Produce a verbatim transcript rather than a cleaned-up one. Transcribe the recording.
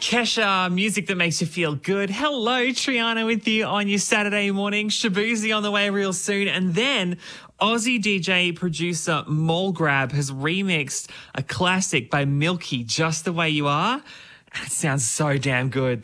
Kesha, music that makes you feel good. Hello, Triana with you on your Saturday morning. Shabuzi on the way real soon. And then Aussie D J producer Molgrab has remixed a classic by Milky, Just the Way You Are. It sounds so damn good.